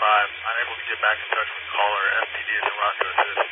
unable to get back in touch with caller. FPD is allowed to assist.